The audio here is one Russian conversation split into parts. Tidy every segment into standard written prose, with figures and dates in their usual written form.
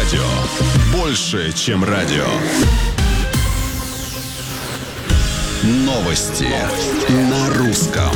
радио. Больше, чем радио. Новости на русском.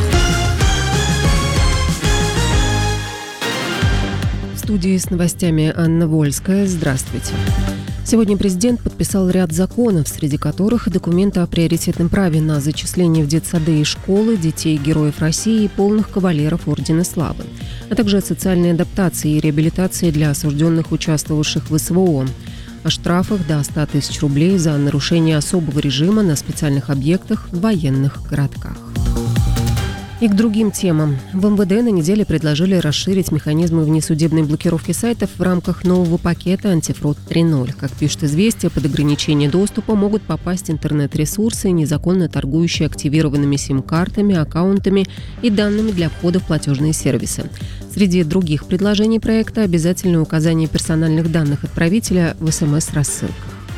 В студии с новостями Анна Вольская. Здравствуйте. Сегодня президент подписал ряд законов, среди которых документы о приоритетном праве на зачисление в детсады и школы детей Героев России и полных кавалеров Ордена Славы, а также о социальной адаптации и реабилитации для осужденных, участвовавших в СВО, о штрафах до 100 тысяч рублей за нарушение особого режима на специальных объектах в военных городках. И к другим темам. В МВД на неделе предложили расширить механизмы внесудебной блокировки сайтов в рамках нового пакета «Антифрод 3.0». Как пишет «Известия», под ограничение доступа могут попасть интернет-ресурсы, незаконно торгующие активированными сим-картами, аккаунтами и данными для входа в платежные сервисы. Среди других предложений проекта – обязательное указание персональных данных отправителя в СМС-рассылках.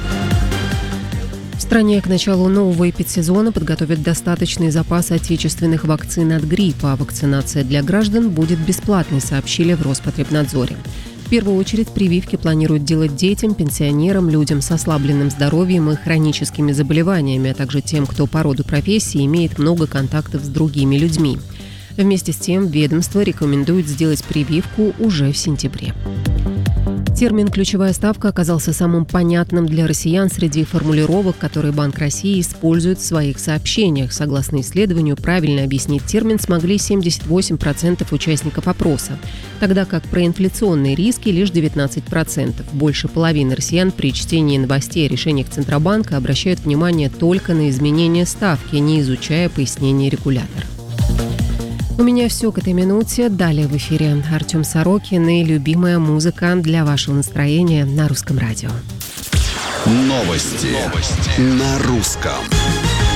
В стране к началу нового эпидсезона подготовят достаточный запас отечественных вакцин от гриппа, а вакцинация для граждан будет бесплатной, сообщили в Роспотребнадзоре. В первую очередь прививки планируют делать детям, пенсионерам, людям с ослабленным здоровьем и хроническими заболеваниями, а также тем, кто по роду профессии имеет много контактов с другими людьми. Вместе с тем ведомство рекомендует сделать прививку уже в сентябре. Термин «ключевая ставка» оказался самым понятным для россиян среди формулировок, которые Банк России использует в своих сообщениях. Согласно исследованию, правильно объяснить термин смогли 78% участников опроса, тогда как про инфляционные риски лишь 19%. Больше половины россиян при чтении новостей о решениях Центробанка обращают внимание только на изменение ставки, не изучая пояснения регулятора. У меня все к этой минуте. Далее в эфире Артем Сорокин и любимая музыка для вашего настроения на Русском радио. Новости на русском.